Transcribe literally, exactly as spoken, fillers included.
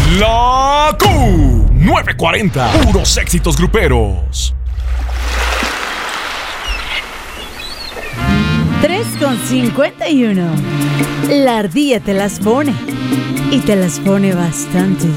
La Q nueve cuarenta, puros éxitos gruperos. tres con cincuenta y uno. La ardilla te las pone. Y te las pone bastante.